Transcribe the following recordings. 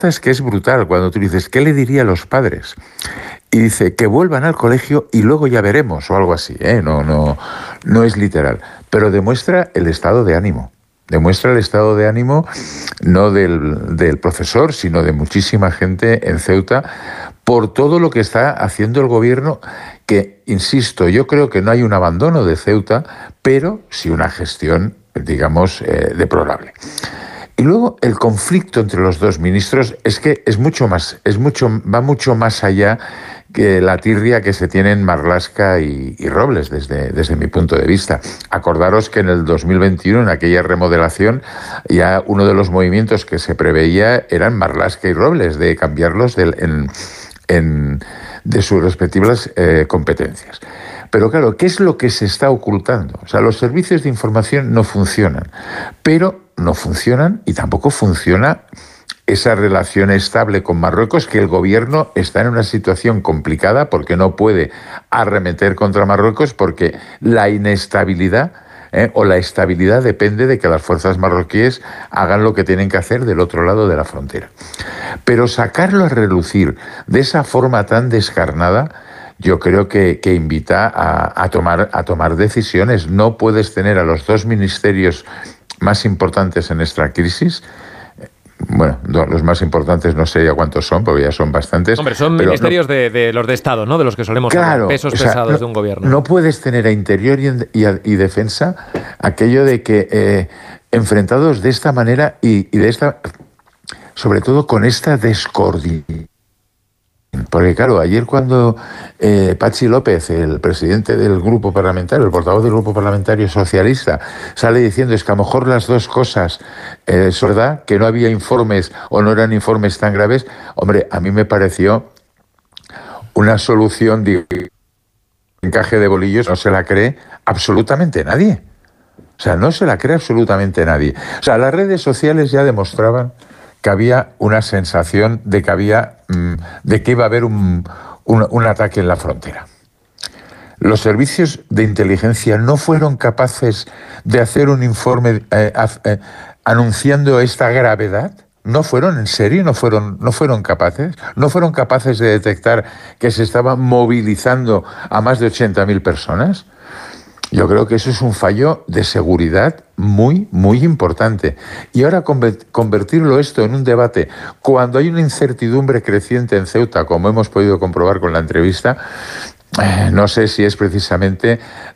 es que es brutal cuando tú dices, ¿qué le diría a los padres? Y dice, que vuelvan al colegio y luego ya veremos, o algo así, ¿eh? No es literal, pero demuestra el estado de ánimo. Demuestra el estado de ánimo no del profesor, sino de muchísima gente en Ceuta por todo lo que está haciendo el gobierno, que, insisto, yo creo que no hay un abandono de Ceuta, pero sí una gestión, digamos, deplorable. Y luego el conflicto entre los dos ministros es que va mucho más allá que la tirria que se tienen Marlaska y Robles, desde mi punto de vista. Acordaros que en el 2021, en aquella remodelación, ya uno de los movimientos que se preveía eran Marlaska y Robles, de cambiarlos de sus respectivas competencias. Pero claro, ¿qué es lo que se está ocultando? O sea, los servicios de información no funcionan, pero no funcionan y tampoco funciona esa relación estable con Marruecos, que el gobierno está en una situación complicada porque no puede arremeter contra Marruecos, porque la inestabilidad o la estabilidad depende de que las fuerzas marroquíes hagan lo que tienen que hacer del otro lado de la frontera. Pero sacarlo a relucir de esa forma tan descarnada, yo creo que invita a tomar decisiones. No puedes tener a los dos ministerios más importantes en esta crisis. Bueno, los más importantes no sé ya cuántos son, porque ya son bastantes. Hombre, son ministerios de los de Estado, ¿no? De los que solemos hablar, pesos pesados de un gobierno. No puedes tener a Interior y Defensa aquello de que enfrentados de esta manera y de esta, sobre todo con esta descoordinación. Porque claro, ayer cuando Patxi López, el presidente del grupo parlamentario, el portavoz del grupo parlamentario socialista, sale diciendo es que a lo mejor las dos cosas es verdad, que no había informes o no eran informes tan graves, hombre, a mí me pareció una solución de encaje de bolillos, no se la cree absolutamente nadie. O sea, no se la cree absolutamente nadie. O sea, las redes sociales ya demostraban que había una sensación de que iba a haber un ataque en la frontera. Los servicios de inteligencia no fueron capaces de hacer un informe anunciando esta gravedad. ¿No fueron en serio? ¿No fueron capaces? ¿No fueron capaces de detectar que se estaban movilizando a más de 80.000 personas? Yo creo que eso es un fallo de seguridad muy, muy importante. Y ahora convertirlo esto en un debate, cuando hay una incertidumbre creciente en Ceuta, como hemos podido comprobar con la entrevista, no sé si es precisamente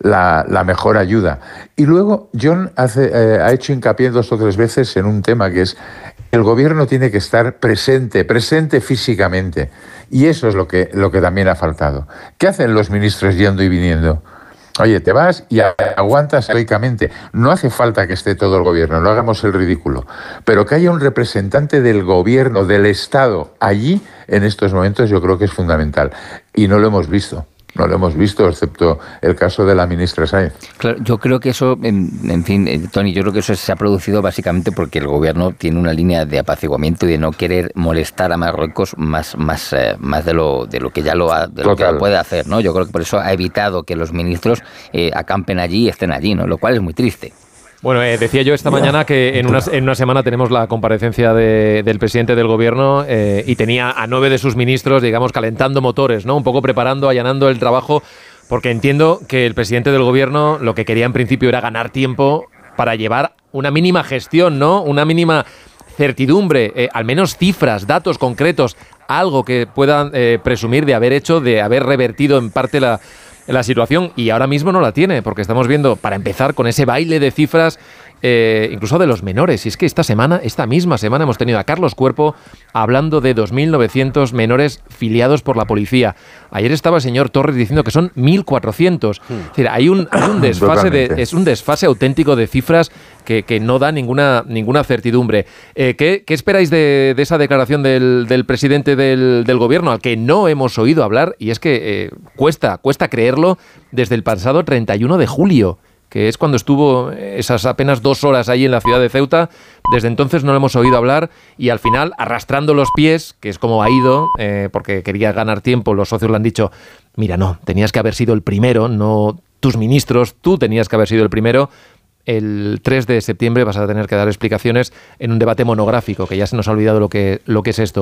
la mejor ayuda. Y luego Jon ha hecho hincapié 2 o 3 veces en un tema que es el gobierno tiene que estar presente físicamente. Y eso es lo que también ha faltado. ¿Qué hacen los ministros yendo y viniendo? Oye, te vas y aguantas heroicamente. No hace falta que esté todo el gobierno, no hagamos el ridículo. Pero que haya un representante del gobierno, del Estado, allí, en estos momentos, yo creo que es fundamental. Y no lo hemos visto. No lo hemos visto, excepto el caso de la ministra Sáenz. Claro, yo creo que eso, en fin, Tony, yo creo que eso se ha producido básicamente porque el gobierno tiene una línea de apaciguamiento y de no querer molestar a Marruecos más de lo que ya lo puede hacer, ¿no? Yo creo que por eso ha evitado que los ministros acampen allí y estén allí, ¿no? Lo cual es muy triste. Bueno, decía yo esta mañana que en una semana tenemos la comparecencia del presidente del gobierno y tenía a 9 de sus ministros, digamos, calentando motores, ¿no? Un poco preparando, allanando el trabajo, porque entiendo que el presidente del gobierno lo que quería en principio era ganar tiempo para llevar una mínima gestión, ¿no? Una mínima certidumbre, al menos cifras, datos concretos, algo que puedan presumir de haber hecho, de haber revertido en parte la situación, y ahora mismo no la tiene, porque estamos viendo, para empezar, con ese baile de cifras, incluso de los menores. Y es que esta misma semana, hemos tenido a Carlos Cuerpo hablando de 2.900 menores filiados por la policía. Ayer estaba el señor Torres diciendo que son 1.400. Es decir, hay un desfase es un desfase auténtico de cifras que no da ninguna certidumbre. ¿Qué esperáis de esa declaración del presidente del gobierno, al que no hemos oído hablar? Y es que cuesta creerlo desde el pasado 31 de julio, que es cuando estuvo esas apenas 2 horas ahí en la ciudad de Ceuta. Desde entonces no lo hemos oído hablar y al final, arrastrando los pies, que es como ha ido, porque quería ganar tiempo, los socios le han dicho, mira, no, tenías que haber sido el primero, no tus ministros, tú tenías que haber sido el primero. El 3 de septiembre vas a tener que dar explicaciones en un debate monográfico, que ya se nos ha olvidado lo que es esto.